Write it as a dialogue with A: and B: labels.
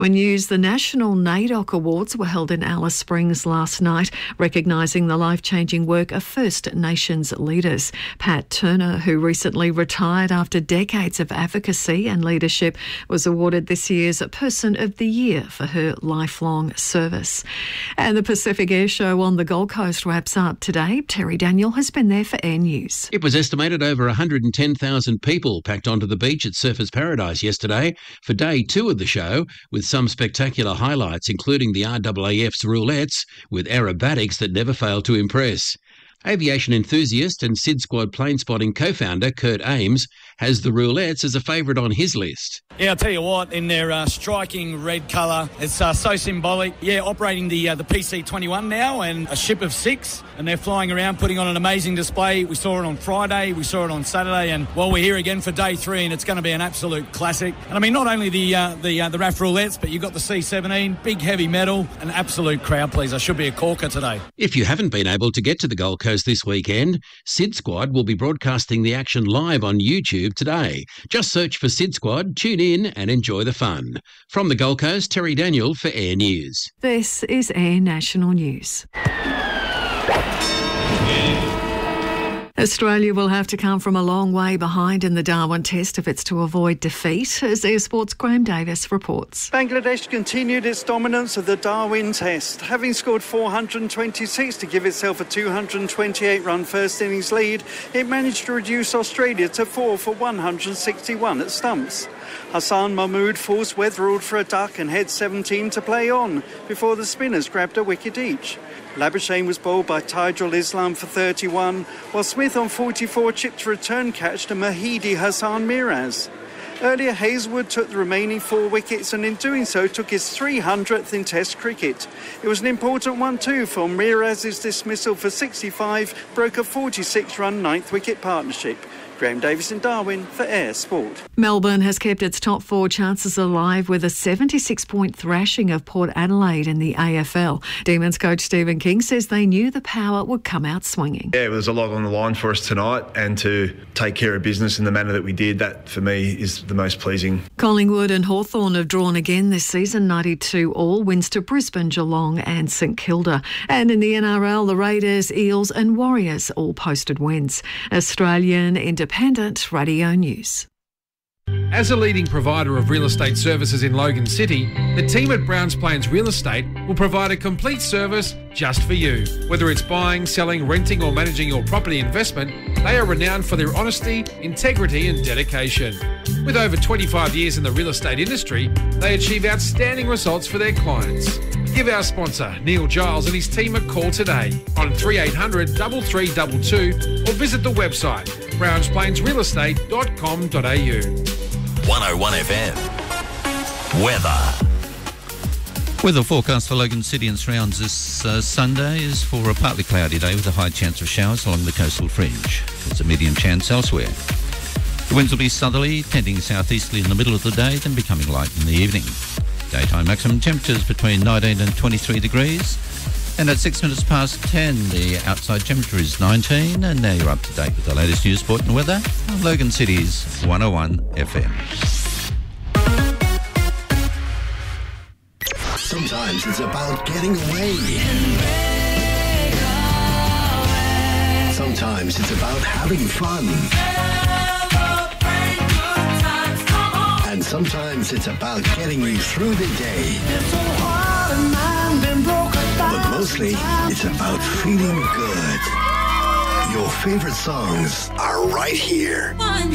A: When news, the National NAIDOC Awards were held in Alice Springs last night, recognising the life-changing work of First Nations leaders. Pat Turner, who recently retired after decades of advocacy and leadership, was awarded this year's Person of the Year for her lifelong service. And the Pacific Air Show on the Gold Coast wraps up today. Terry Daniel has been there for Air News.
B: It was estimated over 110,000 people packed onto the beach at Surfers Paradise yesterday for day 2 of the show, with some spectacular highlights, including the RAAF's roulettes with aerobatics that never failed to impress. Aviation enthusiast and SID Squad plane spotting co-founder Kurt Ames has the roulettes as a favourite on his list.
C: Yeah, I'll tell you what, in their striking red colour, it's so symbolic. Yeah, operating the PC-21 now and a ship of 6, and they're flying around putting on an amazing display. We saw it on Friday, we saw it on Saturday, and well, we're here again for day 3, and it's going to be an absolute classic. And I mean, not only the RAAF roulettes, but you've got the C-17, big heavy metal, an absolute crowd pleaser. Should be a corker today.
B: If you haven't been able to get to the Gold Coast this weekend, SID Squad will be broadcasting the action live on YouTube today. Just search for SID Squad, tune in and enjoy the fun. From the Gold Coast, Terry Daniel for Air News.
A: This is Air National News. Australia will have to come from a long way behind in the Darwin Test if it's to avoid defeat, as Air Sports' Graham Davis reports.
D: Bangladesh continued its dominance of the Darwin Test. Having scored 426 to give itself a 228-run first innings lead, it managed to reduce Australia to 4 for 161 at stumps. Hassan Mahmood forced Weatherald for a duck and had 17 to play on before the spinners grabbed a wicket each. Labuschagne was bowled by Taijul Islam for 31, while Smith on 44 chipped a return catch to Mahidi Hassan Miraz. Earlier, Hazelwood took the remaining 4 wickets and in doing so took his 300th in Test cricket. It was an important one too, for Miraz's dismissal for 65 broke a 46-run 9th wicket partnership. Graham Davis in Darwin for Air Sport.
A: Melbourne has kept its top 4 chances alive with a 76-point thrashing of Port Adelaide in the AFL. Demons coach Stephen King says they knew the power would come out swinging.
E: Yeah, there's a lot on the line for us tonight, and to take care of business in the manner that we did, that for me is the most pleasing.
A: Collingwood and Hawthorn have drawn again this season, 92-all, wins to Brisbane, Geelong and St Kilda. And in the NRL, the Raiders, Eels and Warriors all posted wins. Australian Independent Radio News.
F: As a leading provider of real estate services in Logan City, the team at Browns Plains Real Estate will provide a complete service just for you. Whether it's buying, selling, renting or managing your property investment, they are renowned for their honesty, integrity and dedication. With over 25 years in the real estate industry, they achieve outstanding results for their clients. Give our sponsor, Neil Giles and his team a call today on 3800 3322 or visit the website brownsplainsrealestate.com.au.
G: 101 FM. Weather.
H: Weather forecast for Logan City and surrounds this Sunday is for a partly cloudy day with a high chance of showers along the coastal fringe. There's a medium chance elsewhere. The winds will be southerly, tending southeasterly in the middle of the day, then becoming light in the evening. Daytime maximum temperatures between 19 and 23 degrees. And at 6 minutes past 10, the outside temperature is 19. And now you're up to date with the latest news, sport and weather on Logan City's 101 FM.
G: Sometimes it's about getting away. Sometimes it's about having fun. And sometimes it's about getting you through the day. But mostly, it's about feeling good. Your favorite songs are right here.